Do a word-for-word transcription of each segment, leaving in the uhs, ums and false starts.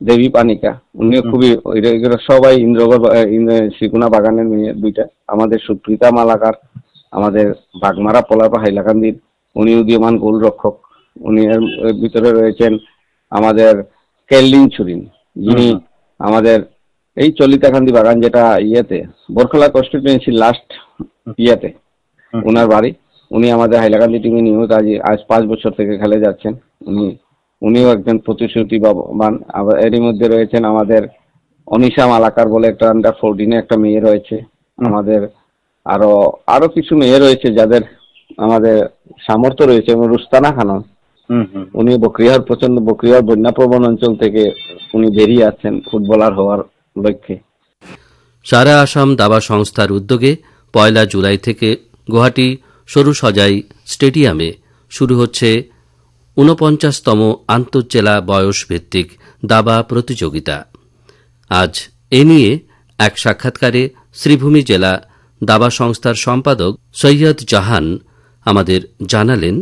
দেবী পানিকা, উনিও খুবই সবাই ইন্দ্রগড় শ্রীকুনা বাগানের মেয়ে দুইটা। আমাদের সুপ্রিতা মালাকার, আমাদের বাগমারা পলাপা হাইলাকান্দির, উনি উদীয়মান গোলরক্ষক। উনি এর ভিতরে রয়েছেন আমাদের কেল্লিন ছুরিন, যিনি আমাদের এই চলিতাকান্দি বাগান যেটা ইয়েতে বরখলা কনস্টিটিউয়েন্সির লাস্ট ইয়েতে ওনার বাড়ি। উনি আমাদের হাইলাকান্দি টিমে নিয়মিত আজ আজ পাঁচ বছর থেকে খেলে যাচ্ছেন। উনি উনিও একজন প্রতিশ্রুতিবান। আবার এরই মধ্যে রয়েছেন আমাদের অনিশা মালাকার বলে একটা আন্ডার ফোরটিনে একটা মেয়ে রয়েছে। আমাদের আরো আরো কিছু মেয়ে রয়েছে যাদের আমাদের সামর্থ্য রয়েছে। এবং রুস্তানা খানম, উনি বকরিহার প্রচন্ড বকরিহার বন্যাপ্রবণ অঞ্চল থেকে উনি বেরিয়ে আছেন ফুটবলার হওয়ার লক্ষ্যে। সারা আসাম দাবা সংস্থার উদ্যোগে পয়লা জুলাই থেকে গুয়াহাটি সরু সজাই স্টেডিয়ামে শুরু হচ্ছে ঊনপঞ্চাশতম আন্তঃজেলা বয়স ভিত্তিক দাবা প্রতিযোগিতা। আজ এ নিয়ে এক সাক্ষাৎকারে শ্রীভূমি জেলা দাবা সংস্থার সম্পাদক সৈয়দ জাহান আমাদের জানালেন,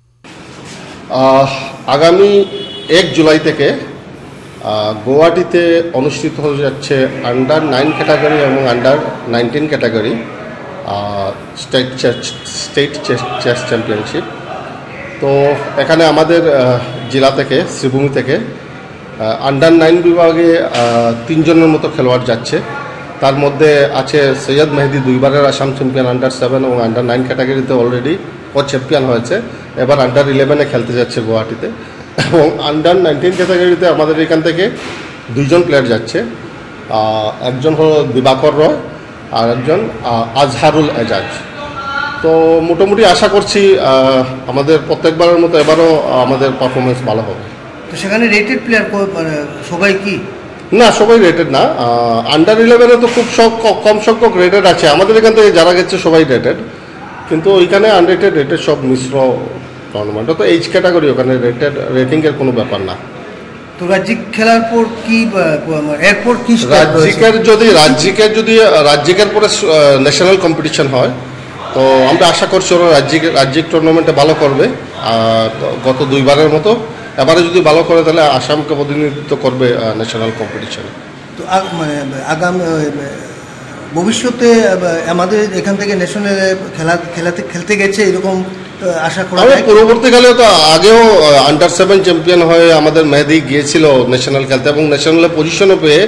আগামী এক জুলাই থেকে গুয়াহাটিতে অনুষ্ঠিত হয়ে যাচ্ছে আন্ডার নাইন ক্যাটাগরি এবং under nineteen category state state chess championship. তো এখানে আমাদের জেলা থেকে শ্রীভূমি থেকে আন্ডার নাইন বিভাগে তিনজনের মতো খেলোয়াড় যাচ্ছে। তার মধ্যে আছে সৈয়দ মেহেদি, দুইবারের আসাম চ্যাম্পিয়ন আন্ডার সেভেন এবং আন্ডার নাইন ক্যাটাগরিতে অলরেডি ও চ্যাম্পিয়ন হয়েছে। এবার আন্ডার ইলেভেনে খেলতে যাচ্ছে গুয়াহাটিতে। এবং আন্ডার নাইনটিন ক্যাটাগরিতে আমাদের এখান থেকে দুইজন প্লেয়ার যাচ্ছে। একজন হলো দিবাকর রয় আর একজন আজহারুল এজাজ। তো মোটামুটি আশা করছি আমাদের প্রত্যেকবারের মতো এবারও আমাদের পারফরমেন্স ভালো হবে। তো সেখানে রেটেড প্লেয়ার সবাই কি না? সবাই রেটেড না। আন্ডার ইলেভেনে তো খুব কম সংখ্যক রেটেড আছে। আমাদের এখান থেকে যারা গেছে সবাই রেটেড, কিন্তু ওইখানে আনরেটেড রেটেড সব মিশ্র টুর্নামেন্ট। তো এইচ ক্যাটাগরি, ওখানে রেটেড রেটিংয়ের কোনো ব্যাপার না। তো রাজ্যিক খেলার পর কি এরপর কি রাজ্যিকের যদি রাজ্যিকের যদি রাজ্যিকের পরে ন্যাশনাল কম্পিটিশন হয়, তো আমরা আশা করছি ওরা রাজ্যিক রাজ্যিক টুর্নামেন্টে ভালো করবে। গত দুইবারের মতো এবারে যদি ভালো করে তাহলে আসামকে প্রতিনিধিত্ব করবে ন্যাশনাল কম্পিটিশনে। তো মানে আগামী ভবিষ্যতে আমাদের এখান থেকে ন্যাশনালে খেলা খেলাতে খেলতে গেছে এরকম আশা করা যায়? পরবর্তীকালে তো আগেও আন্ডার সেভেন চ্যাম্পিয়ন হয়ে আমাদের মেহেদি গিয়েছিল ন্যাশনাল খেলতে এবং ন্যাশনালে পজিশনও পেয়ে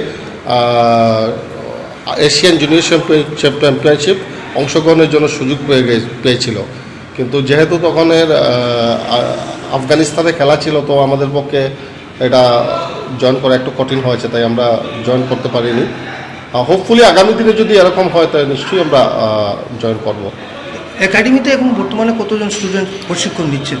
এশিয়ান জুনিয়র চ্যাম্পিয়নশিপ অংশগ্রহণের জন্য সুযোগ পেয়ে পেয়েছিল। কিন্তু যেহেতু তখন এর আফগানিস্তানে খেলা ছিল, তো আমাদের পক্ষে এটা জয়েন করা একটু কঠিন হয়েছে, তাই আমরা জয়েন করতে পারিনি। হোপফুলি আগামী দিনে যদি এরকম হয় তাহলে নিশ্চয়ই আমরা জয়েন করব। একাডেমিতে এখন বর্তমানে কতজন স্টুডেন্ট প্রশিক্ষণ দিচ্ছেন?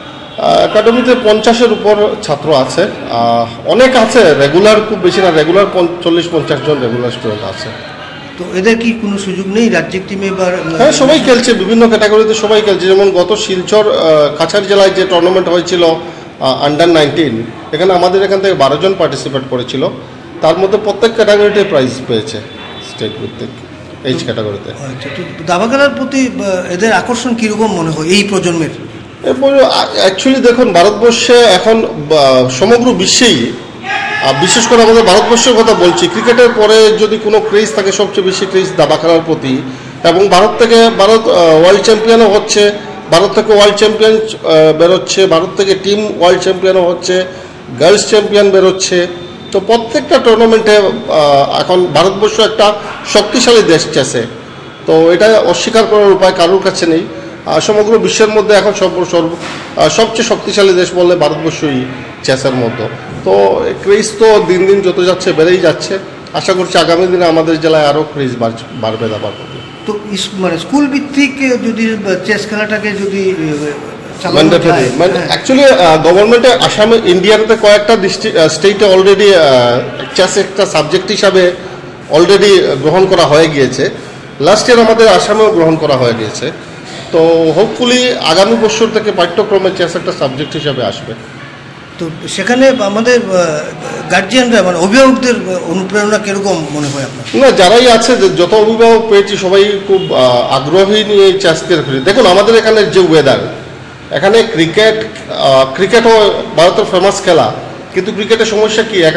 একাডেমিতে পঞ্চাশের উপর ছাত্র আছে। অনেক আছে, রেগুলার খুব বেশি না, রেগুলার চল্লিশ পঞ্চাশ জন রেগুলার স্টুডেন্ট আছে। তো এদের কি কোনো সুযোগ নেই রাজ্যিক টিমে? হ্যাঁ, সবাই খেলছে, বিভিন্ন ক্যাটাগরিতে সবাই খেলছে। যেমন গত শিলচর কাছাড় জেলায় যে টুর্নামেন্ট হয়েছিল আন্ডার নাইনটিন, এখানে আমাদের এখান থেকে বারো জন পার্টিসিপেট করেছিল। তার মধ্যে প্রত্যেক ক্যাটাগরিতে প্রাইজ পেয়েছে স্টেট ভিত্তিক এইচ ক্যাটাগরিতে। আচ্ছা, তো দাবা খেলার প্রতি এদের আকর্ষণ কীরকম মনে হয় এই প্রজন্মের? এরপর অ্যাকচুয়ালি দেখুন, ভারতবর্ষে এখন সমগ্র বিশ্বেই, বিশেষ করে আমাদের ভারতবর্ষের কথা বলছি, ক্রিকেটের পরে যদি কোনো ক্রেজ থাকে সবচেয়ে বেশি ক্রেজ দাবা খেলার প্রতি। এবং ভারত থেকে ভারত ওয়ার্ল্ড চ্যাম্পিয়নও হচ্ছে, ভারত থেকে ওয়ার্ল্ড চ্যাম্পিয়ন বেরোচ্ছে, ভারত থেকে টিম ওয়ার্ল্ড চ্যাম্পিয়নও হচ্ছে, গার্লস চ্যাম্পিয়ন বেরোচ্ছে। তো প্রত্যেকটা টুর্নামেন্টে এখন ভারতবর্ষ একটা শক্তিশালী দেশ চেসে। তো এটা অস্বীকার করার উপায় কারোর কাছে নেই। সমগ্র বিশ্বের মধ্যে এখন সর্ব সবচেয়ে শক্তিশালী দেশ বললে ভারতবর্ষই চেসের মতো। তো ক্রেজ তো দিন দিন যত যাচ্ছে বেড়েই যাচ্ছে। আশা করছি আগামী দিনে আমাদের জেলায় আরও ক্রেজ বাড়বে দাবার প্রতি। তো মানে স্কুল ভিত্তিক যদি চেস খেলাটাকে যদি ম্যান্ডেটরি, মানে অ্যাকচুয়ালি গভর্নমেন্টে আসামে ইন্ডিয়াতে কয়েকটা স্টেটে অলরেডি চেস একটা সাবজেক্ট হিসাবে অলরেডি গ্রহণ করা হয়ে গিয়েছে। লাস্ট ইয়ার আমাদের আসামেও গ্রহণ করা হয়ে গিয়েছে। তো হোপফুলি আগামী বছর থেকে পাঠ্যক্রমে চেস একটা সাবজেক্ট হিসাবে আসবে। তো সেখানে আমাদের গার্জিয়ানরা মানে অভিভাবকদের অনুপ্রেরণা কিরকম মনে হয় আপনার? না, যারাই আছে, যত অভিভাবক পেয়েছি সবাই খুব আগ্রহী নিয়ে চেস খেলে। দেখুন আমাদের এখানে যে ওয়েদার, এখানে ক্রিকেট ক্রিকেটও ভারতের ফেমাস খেলা, কিন্তু ক্রিকেটের সমস্যা কি,